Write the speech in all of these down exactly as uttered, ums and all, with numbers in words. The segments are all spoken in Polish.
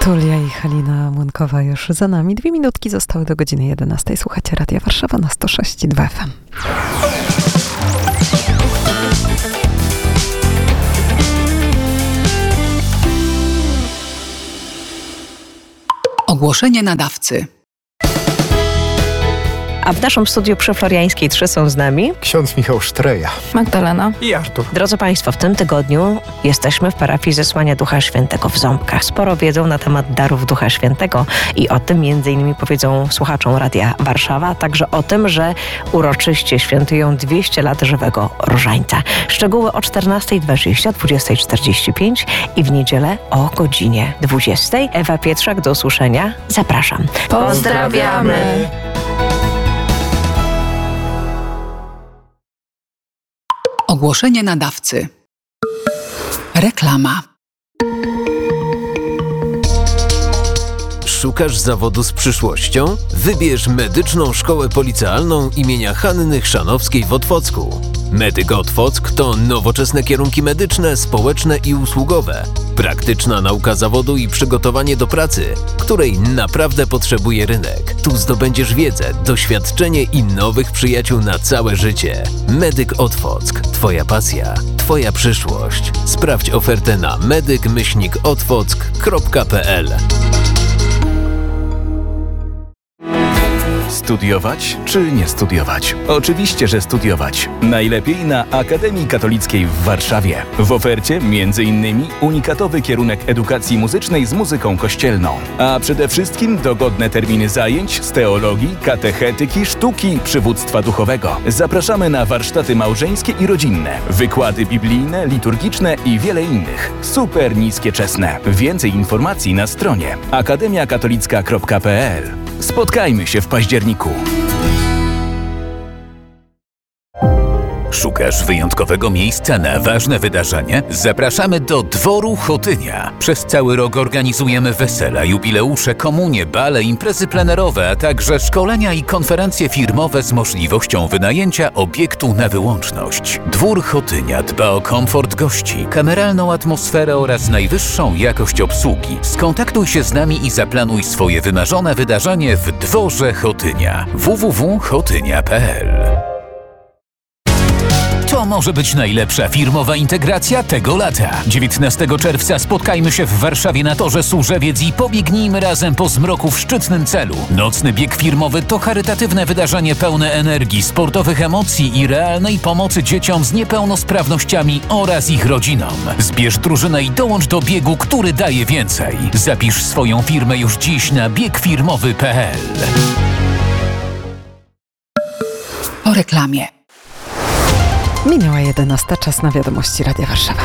Tulia i Halina Młynkowa już za nami. Dwie minutki zostały do godziny jedenastej. Słuchacie Radia Warszawa na sto sześć i dwa F M. Ogłoszenie nadawcy. A w naszym studiu przy Floriańskiej trzy są z nami ksiądz Michał Sztreja, Magdalena i Artur. Drodzy Państwo, w tym tygodniu jesteśmy w parafii Zesłania Ducha Świętego w Ząbkach. Sporo wiedzą na temat darów Ducha Świętego i o tym między innymi powiedzą słuchaczom Radia Warszawa, a także o tym, że uroczyście świętują dwieście lat żywego różańca. Szczegóły o czternastej dwadzieścia, dwudziestej czterdzieści pięć i w niedzielę o godzinie dwudziestej. Ewa Pietrzak, do usłyszenia. Zapraszam. Pozdrawiamy! Ogłoszenie nadawcy. Reklama. Szukasz zawodu z przyszłością? Wybierz Medyczną Szkołę Policealną imienia Hanny Chrzanowskiej w Otwocku. Medyk Otwock to nowoczesne kierunki medyczne, społeczne i usługowe. Praktyczna nauka zawodu i przygotowanie do pracy, której naprawdę potrzebuje rynek. Tu zdobędziesz wiedzę, doświadczenie i nowych przyjaciół na całe życie. Medyk Otwock. Twoja pasja, Twoja przyszłość. Sprawdź ofertę na medyk myślnik otwock kropka p l. Studiować czy nie studiować? Oczywiście, że studiować. Najlepiej na Akademii Katolickiej w Warszawie. W ofercie między innymi unikatowy kierunek edukacji muzycznej z muzyką kościelną. A przede wszystkim dogodne terminy zajęć z teologii, katechetyki, sztuki, przywództwa duchowego. Zapraszamy na warsztaty małżeńskie i rodzinne, wykłady biblijne, liturgiczne i wiele innych. Super niskie czesne. Więcej informacji na stronie akademia katolicka kropka p l. Spotkajmy się w październiku. Szukasz wyjątkowego miejsca na ważne wydarzenie? Zapraszamy do Dworu Chotynia. Przez cały rok organizujemy wesela, jubileusze, komunie, bale, imprezy plenerowe, a także szkolenia i konferencje firmowe z możliwością wynajęcia obiektu na wyłączność. Dwór Chotynia dba o komfort gości, kameralną atmosferę oraz najwyższą jakość obsługi. Skontaktuj się z nami i zaplanuj swoje wymarzone wydarzenie w Dworze Chotynia. w w w kropka chotynia kropka p l. To może być najlepsza firmowa integracja tego lata. dziewiętnastego czerwca spotkajmy się w Warszawie na Torze Służewiec i pobiegnijmy razem po zmroku w szczytnym celu. Nocny bieg firmowy to charytatywne wydarzenie pełne energii, sportowych emocji i realnej pomocy dzieciom z niepełnosprawnościami oraz ich rodzinom. Zbierz drużynę i dołącz do biegu, który daje więcej. Zapisz swoją firmę już dziś na bieg firmowy kropka p l. Po reklamie. Minęła jedenasta, czas na wiadomości Radia Warszawa.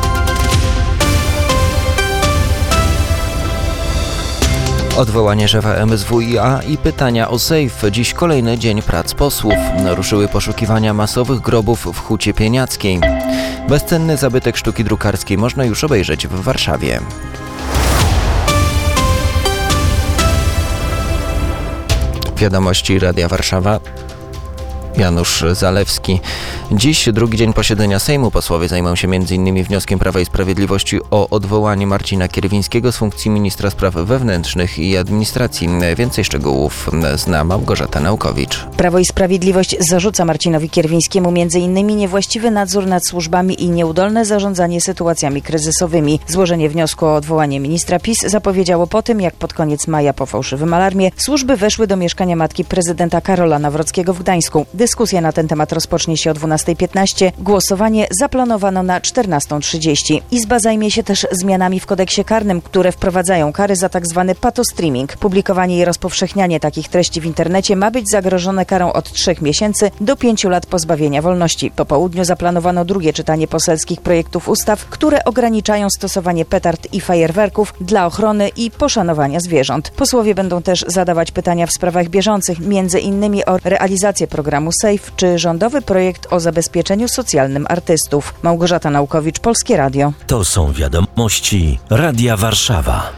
Odwołanie szefa M S W i A i pytania o sejf. Dziś kolejny dzień prac posłów. Ruszyły poszukiwania masowych grobów w Hucie Pieniackiej. Bezcenny zabytek sztuki drukarskiej można już obejrzeć w Warszawie. Wiadomości Radia Warszawa. Janusz Zalewski. Dziś, drugi dzień posiedzenia Sejmu, posłowie zajmą się między innymi wnioskiem Prawa i Sprawiedliwości o odwołanie Marcina Kierwińskiego z funkcji ministra spraw wewnętrznych i administracji. Więcej szczegółów zna Małgorzata Naukowicz. Prawo i Sprawiedliwość zarzuca Marcinowi Kierwińskiemu między innymi niewłaściwy nadzór nad służbami i nieudolne zarządzanie sytuacjami kryzysowymi. Złożenie wniosku o odwołanie ministra PiS zapowiedziało po tym, jak pod koniec maja po fałszywym alarmie służby weszły do mieszkania matki prezydenta Karola Nawrockiego w Gdańsku. Dyskusja na ten temat rozpocznie się o dwunasta piętnaście. Głosowanie zaplanowano na czternasta trzydzieści. Izba zajmie się też zmianami w kodeksie karnym, które wprowadzają kary za tzw. patostreaming. Publikowanie i rozpowszechnianie takich treści w internecie ma być zagrożone karą od trzech miesięcy do pięciu lat pozbawienia wolności. Po południu zaplanowano drugie czytanie poselskich projektów ustaw, które ograniczają stosowanie petard i fajerwerków dla ochrony i poszanowania zwierząt. Posłowie będą też zadawać pytania w sprawach bieżących, między innymi o realizację programu SAFE czy rządowy projekt o zabezpieczeniu socjalnym artystów. Małgorzata Naukowicz, Polskie Radio. To są wiadomości Radia Warszawa. W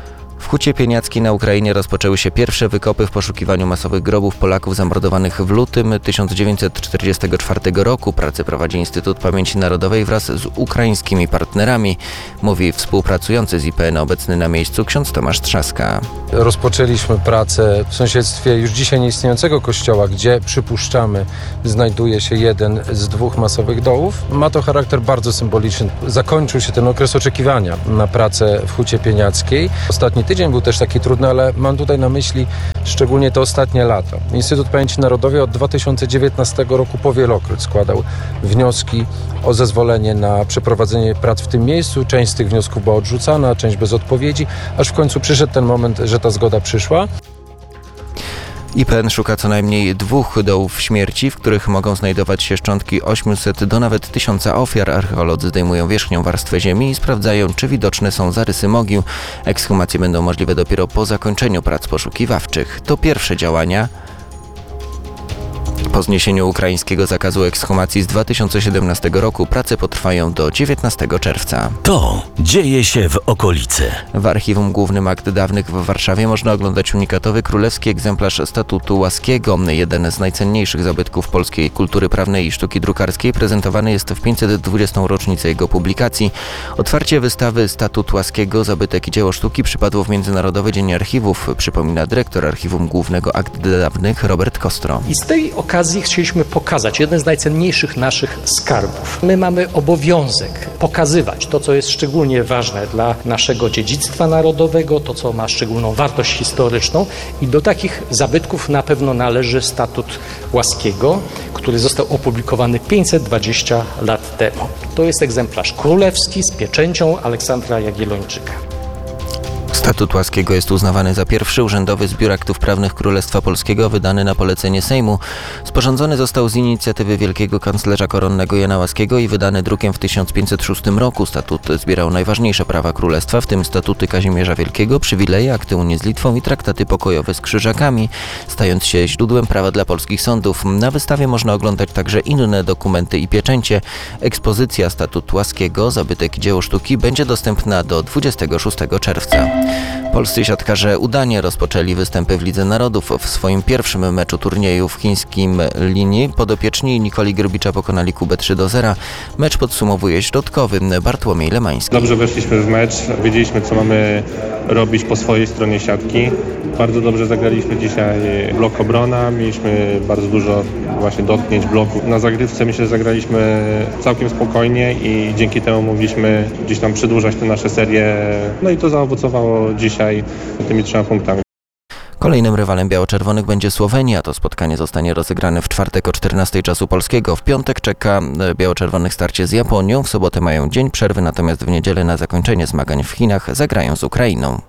Hucie Pieniackiej na Ukrainie rozpoczęły się pierwsze wykopy w poszukiwaniu masowych grobów Polaków zamordowanych w lutym tysiąc dziewięćset trzydziestego czwartego roku. Pracę prowadzi Instytut Pamięci Narodowej wraz z ukraińskimi partnerami, mówi współpracujący z I P N obecny na miejscu ksiądz Tomasz Trzaska. Rozpoczęliśmy pracę w sąsiedztwie już dzisiaj nieistniejącego kościoła, gdzie przypuszczamy znajduje się jeden z dwóch masowych dołów. Ma to charakter bardzo symboliczny. Zakończył się ten okres oczekiwania na pracę w Hucie Pieniackiej. Ostatni tydzień był też taki trudny, ale mam tutaj na myśli szczególnie te ostatnie lata. Instytut Pamięci Narodowej od dwa tysiące dziewiętnastego roku powielokroć składał wnioski o zezwolenie na przeprowadzenie prac w tym miejscu. Część z tych wniosków była odrzucana, część bez odpowiedzi, aż w końcu przyszedł ten moment, że ta zgoda przyszła. I P N szuka co najmniej dwóch dołów śmierci, w których mogą znajdować się szczątki ośmiuset do nawet tysiąca ofiar. Archeolodzy zdejmują wierzchnią warstwę ziemi i sprawdzają, czy widoczne są zarysy mogił. Ekshumacje będą możliwe dopiero po zakończeniu prac poszukiwawczych. To pierwsze działania po zniesieniu ukraińskiego zakazu ekshumacji z dwa tysiące siedemnastego roku. Prace potrwają do dziewiętnastego czerwca. To dzieje się w okolicy. W Archiwum Głównym Akt Dawnych w Warszawie można oglądać unikatowy królewski egzemplarz Statutu Łaskiego. Jeden z najcenniejszych zabytków polskiej kultury prawnej i sztuki drukarskiej prezentowany jest w pięćset dwudziestą rocznicę jego publikacji. Otwarcie wystawy Statut Łaskiego, zabytek i dzieło sztuki przypadło w Międzynarodowy Dzień Archiwów, przypomina dyrektor Archiwum Głównego Akt Dawnych Robert Kostro. I z tej okazji chcieliśmy pokazać jeden z najcenniejszych naszych skarbów. My mamy obowiązek pokazywać to, co jest szczególnie ważne dla naszego dziedzictwa narodowego, to, co ma szczególną wartość historyczną i do takich zabytków na pewno należy Statut Łaskiego, który został opublikowany pięćset dwadzieścia lat temu. To jest egzemplarz królewski z pieczęcią Aleksandra Jagiellończyka. Statut Łaskiego jest uznawany za pierwszy urzędowy zbiór aktów prawnych Królestwa Polskiego wydany na polecenie Sejmu. Sporządzony został z inicjatywy wielkiego kanclerza koronnego Jana Łaskiego i wydany drukiem w tysiąc pięćset szóstym roku. Statut zbierał najważniejsze prawa królestwa, w tym statuty Kazimierza Wielkiego, przywileje, akty Unii z Litwą i traktaty pokojowe z Krzyżakami, stając się źródłem prawa dla polskich sądów. Na wystawie można oglądać także inne dokumenty i pieczęcie. Ekspozycja Statutu Łaskiego, zabytek i dzieło sztuki będzie dostępna do dwudziestego szóstego czerwca. Polscy siatkarze udanie rozpoczęli występy w Lidze Narodów. W swoim pierwszym meczu turnieju w chińskim Linii podopieczni Nikoli Grbicza pokonali Kubę trzy do zera. Mecz podsumowuje środkowy Bartłomiej Lemański. Dobrze weszliśmy w mecz, wiedzieliśmy, co mamy robić po swojej stronie siatki. Bardzo dobrze zagraliśmy dzisiaj blok obrona, mieliśmy bardzo dużo właśnie dotknięć bloku. Na zagrywce myślę, że zagraliśmy całkiem spokojnie i dzięki temu mogliśmy gdzieś tam przedłużać te nasze serie. No i to zaowocowało dzisiaj tymi trzema punktami. Kolejnym rywalem biało-czerwonych będzie Słowenia. To spotkanie zostanie rozegrane w czwartek o czternastej czasu polskiego. W piątek czeka biało-czerwonych starcie z Japonią. W sobotę mają dzień przerwy, natomiast w niedzielę na zakończenie zmagań w Chinach zagrają z Ukrainą.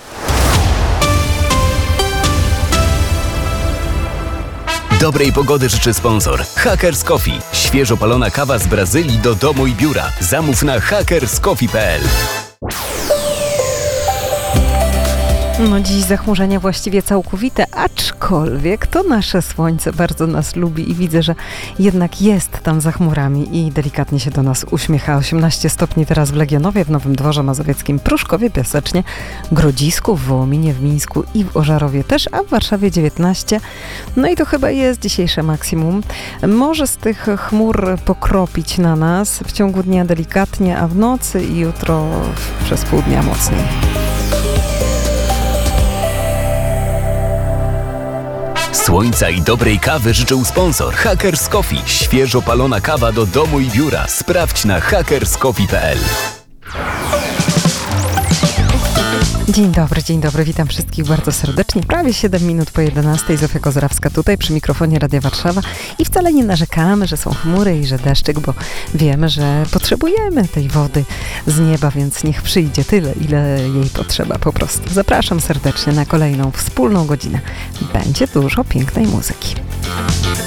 Dobrej pogody życzy sponsor Hackers Coffee. Świeżo palona kawa z Brazylii do domu i biura. Zamów na hackers coffee kropka p l. No dziś zachmurzenie właściwie całkowite, aczkolwiek to nasze słońce bardzo nas lubi i widzę, że jednak jest tam za chmurami i delikatnie się do nas uśmiecha. osiemnaście stopni teraz w Legionowie, w Nowym Dworze Mazowieckim, Pruszkowie, Piasecznie, Grodzisku, w Wołominie, w Mińsku i w Ożarowie też, a w Warszawie dziewiętnaście. No i to chyba jest dzisiejsze maksimum. Może z tych chmur pokropić na nas w ciągu dnia delikatnie, a w nocy i jutro przez pół dnia mocniej. Słońca i dobrej kawy życzył sponsor Hackers Coffee. Świeżo palona kawa do domu i biura. Sprawdź na hackers coffee kropka p l. Dzień dobry, dzień dobry, witam wszystkich bardzo serdecznie. Prawie siedem minut po jedenastej, Zofia Kozrawska tutaj przy mikrofonie Radia Warszawa i wcale nie narzekamy, że są chmury i że deszczyk, bo wiemy, że potrzebujemy tej wody z nieba, więc niech przyjdzie tyle, ile jej potrzeba po prostu. Zapraszam serdecznie na kolejną wspólną godzinę. Będzie dużo pięknej muzyki.